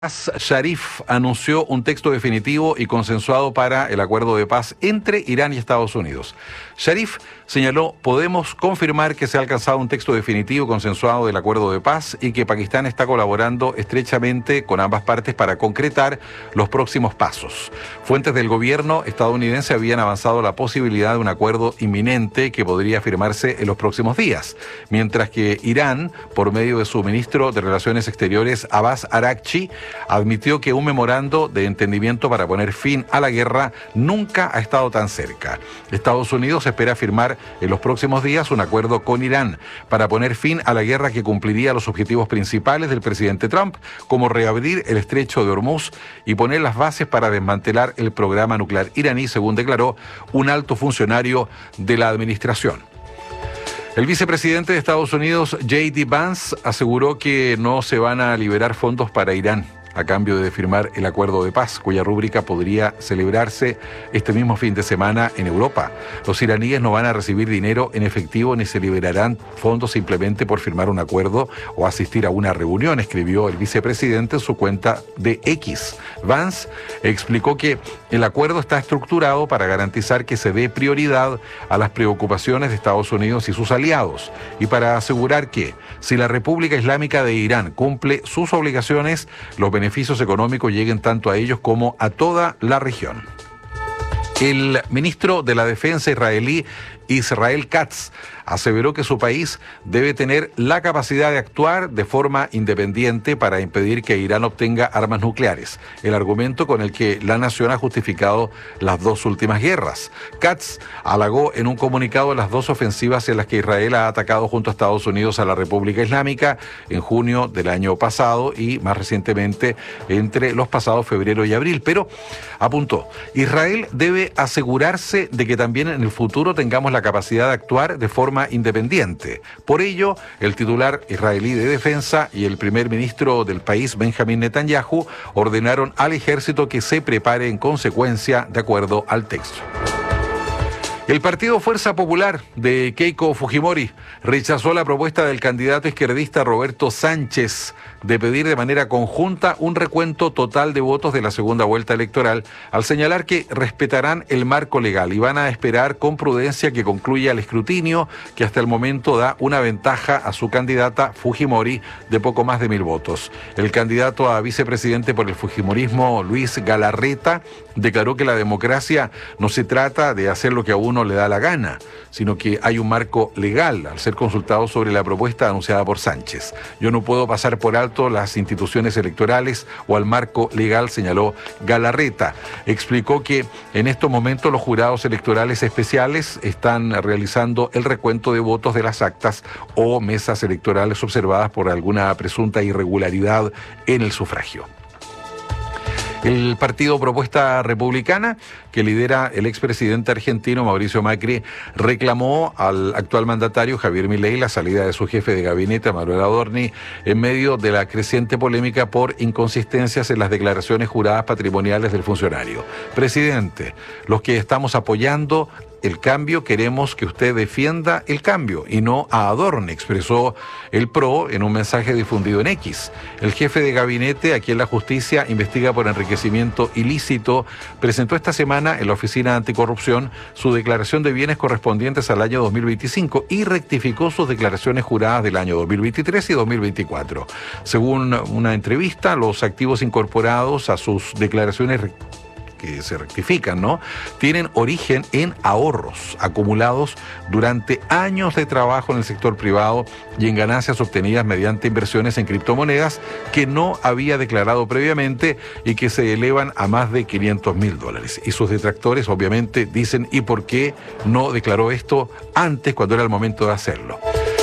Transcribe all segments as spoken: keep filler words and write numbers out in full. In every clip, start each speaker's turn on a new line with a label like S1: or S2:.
S1: Sharif anunció un texto definitivo y consensuado para el acuerdo de paz entre Irán y Estados Unidos. Sharif señaló: podemos confirmar que se ha alcanzado un texto definitivo consensuado del acuerdo de paz y que Pakistán está colaborando estrechamente con ambas partes para concretar los próximos pasos. Fuentes del gobierno estadounidense habían avanzado la posibilidad de un acuerdo inminente que podría firmarse en los próximos días, mientras que Irán, por medio de su ministro de Relaciones Exteriores, Abbas Araghchi, admitió que un memorando de entendimiento para poner fin a la guerra nunca ha estado tan cerca. Estados Unidos espera firmar en los próximos días un acuerdo con Irán para poner fin a la guerra que cumpliría los objetivos principales del presidente Trump, como reabrir el estrecho de Hormuz y poner las bases para desmantelar el programa nuclear iraní, según declaró un alto funcionario de la administración. El vicepresidente de Estados Unidos, J D Vance, aseguró que no se van a liberar fondos para Irán a cambio de firmar el acuerdo de paz, cuya rúbrica podría celebrarse este mismo fin de semana en Europa. Los iraníes no van a recibir dinero en efectivo ni se liberarán fondos simplemente por firmar un acuerdo o asistir a una reunión, escribió el vicepresidente en su cuenta de X. Vance explicó que el acuerdo está estructurado para garantizar que se dé prioridad a las preocupaciones de Estados Unidos y sus aliados y para asegurar que, si la República Islámica de Irán cumple sus obligaciones, los beneficios económicos lleguen tanto a ellos como a toda la región. El ministro de la Defensa israelí, Israel Katz, aseveró que su país debe tener la capacidad de actuar de forma independiente para impedir que Irán obtenga armas nucleares, el argumento con el que la nación ha justificado las dos últimas guerras. Katz halagó en un comunicado las dos ofensivas en las que Israel ha atacado junto a Estados Unidos a la República Islámica en junio del año pasado y más recientemente entre los pasados febrero y abril, pero apuntó: Israel debe asegurarse de que también en el futuro tengamos la capacidad de actuar de forma independiente. Por ello, el titular israelí de defensa y el primer ministro del país, Benjamin Netanyahu, ordenaron al ejército que se prepare en consecuencia de acuerdo al texto. El partido Fuerza Popular de Keiko Fujimori rechazó la propuesta del candidato izquierdista Roberto Sánchez de pedir de manera conjunta un recuento total de votos de la segunda vuelta electoral, al señalar que respetarán el marco legal y van a esperar con prudencia que concluya el escrutinio, que hasta el momento da una ventaja a su candidata Fujimori de poco más de mil votos. El candidato a vicepresidente por el fujimorismo, Luis Galarreta, declaró que la democracia no se trata de hacer lo que a uno le da la gana, sino que hay un marco legal al ser consultado sobre la propuesta anunciada por Sánchez. Yo no puedo pasar por alto las instituciones electorales o al marco legal, señaló Galarreta. Explicó que en estos momentos los jurados electorales especiales están realizando el recuento de votos de las actas o mesas electorales observadas por alguna presunta irregularidad en el sufragio. El partido Propuesta Republicana, que lidera el expresidente argentino Mauricio Macri, reclamó al actual mandatario Javier Milei la salida de su jefe de gabinete, Manuel Adorni, en medio de la creciente polémica por inconsistencias en las declaraciones juradas patrimoniales del funcionario. Presidente, los que estamos apoyando el cambio queremos que usted defienda el cambio y no a Adorni, expresó el P R O en un mensaje difundido en X. El jefe de gabinete, a quien la justicia investiga por enriquecimiento ilícito, presentó esta semana en la Oficina Anticorrupción su declaración de bienes correspondientes al año dos mil veinticinco y rectificó sus declaraciones juradas del año dos mil veintitrés y dos mil veinticuatro. Según una entrevista, los activos incorporados a sus declaraciones que se rectifican, ¿no?, tienen origen en ahorros acumulados durante años de trabajo en el sector privado y en ganancias obtenidas mediante inversiones en criptomonedas que no había declarado previamente y que se elevan a más de quinientos mil dólares. Y sus detractores obviamente dicen: ¿y por qué no declaró esto antes, cuando era el momento de hacerlo?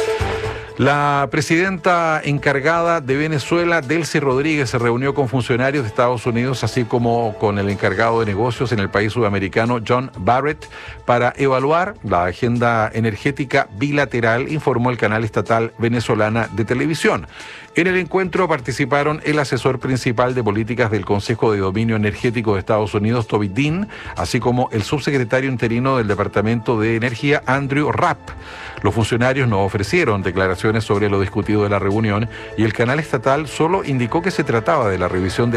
S1: La presidenta encargada de Venezuela, Delcy Rodríguez, se reunió con funcionarios de Estados Unidos, así como con el encargado de negocios en el país sudamericano, John Barrett, para evaluar la agenda energética bilateral, informó el canal estatal venezolana de televisión. En el encuentro participaron el asesor principal de políticas del Consejo de Dominio Energético de Estados Unidos, Toby Dean, así como el subsecretario interino del Departamento de Energía, Andrew Rapp. Los funcionarios no ofrecieron declaraciones explicaciones sobre lo discutido de la reunión y el canal estatal solo indicó que se trataba de la revisión de